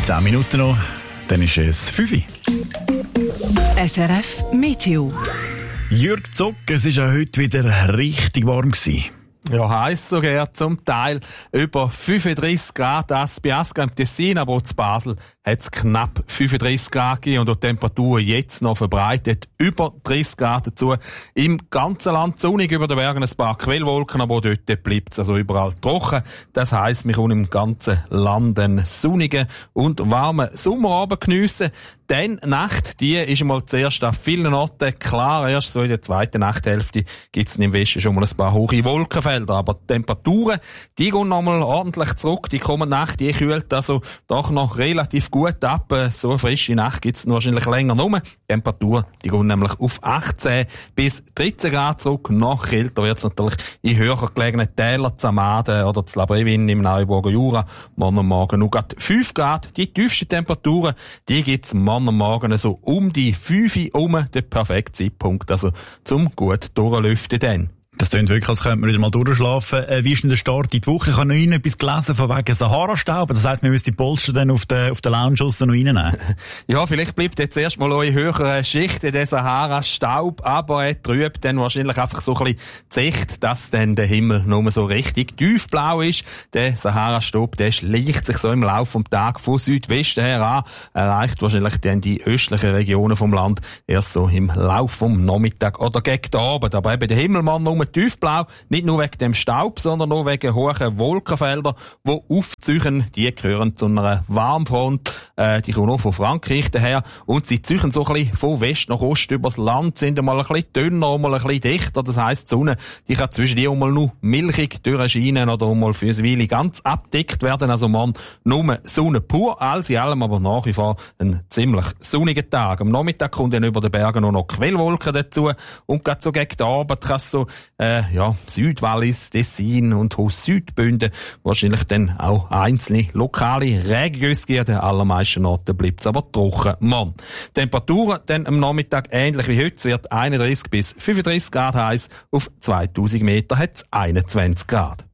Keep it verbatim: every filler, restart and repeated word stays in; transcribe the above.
Zehn Minuten noch, dann ist es fünf Uhr. S R F Meteo. Jürg Zock, es war ja heute wieder richtig warm gewesen. Ja, heiß sogar zum Teil über fünfunddreissig Grad, das bei Asca im Tessin, aber auch zu Basel hat es knapp fünfunddreissig Grad gegeben und die Temperatur jetzt noch verbreitet über dreißig Grad dazu. Im ganzen Land sonnig, über den Bergen ein paar Quellwolken, aber auch dort bleibt es also überall trocken. Das heisst, wir können im ganzen Land einen sonnigen und warmen Sommerabend geniessen. Dann Nacht, die ist einmal zuerst an vielen Orten klar. Erst so in der zweiten Nachthälfte gibt es im Westen schon mal ein paar hohe Wolkenfelder. Aber die Temperaturen, die gehen nochmal ordentlich zurück. Die kommende Nacht, die kühlt also doch noch relativ gut ab. So eine frische Nacht gibt es wahrscheinlich länger rum. Die Temperatur, die gehen nämlich auf achtzehn bis dreizehn Grad zurück. Noch kälter wird es natürlich in höher gelegenen Tälern, Zamaden oder Zlabrevin im Neuburger Jura. Morgen und morgen noch gerade fünf Grad. Die tiefsten Temperaturen, die gibt es morgen am Morgen so um die fünf Uhr um, der perfekte Zeitpunkt, also zum gut durchlüften dann. Das klingt wirklich, als könnte man wieder mal durchschlafen. Äh, wie ist denn der Start in die Woche? Ich habe noch etwas gelesen von wegen Sahara-Staub. Das heisst, wir müssen die Polster dann auf der, auf der Lounge noch reinnehmen. Ja, vielleicht bleibt jetzt erstmal eure höheren Schichten der Sahara-Staub, aber er trübt dann wahrscheinlich einfach so ein bisschen die Sicht, dass dann der Himmel nur so richtig tiefblau ist. Der Sahara-Staub, der schleicht sich so im Laufe des Tages von Südwesten her an, erreicht wahrscheinlich dann die östlichen Regionen vom Land erst so im Laufe vom Nachmittag oder gegen den Abend. Aber eben der Himmelmann nur tiefblau, nicht nur wegen dem Staub, sondern auch wegen hohen Wolkenfeldern, die aufziehen. Die gehören zu einer Warmfront, äh, die kommen auch von Frankreich daher und sie ziehen so ein bisschen von West nach Ost übers Land, sind einmal ein bisschen dünner, einmal ein bisschen dichter. Das heisst, die Sonne, die kann zwischen die einmal nur milchig durchscheinen oder einmal für eine Weile ganz abdeckt werden. Also man nur Sonne pur, alles in allem aber nach wie vor ein ziemlich sonniger Tag. Am Nachmittag kommt dann über den Bergen noch, noch Quellwolken dazu und gerade so gegen den Abend kann es so Äh, ja, Südwallis, Tessin und Südbünden wahrscheinlich dann auch einzelne lokale Regengüsse geben. Den allermeisten Orten bleibt es aber trocken. Mann. Temperaturen dann am Nachmittag ähnlich wie heute. Es wird einunddreissig bis fünfunddreissig Grad heiß. Auf zweitausend Meter hat es einundzwanzig Grad.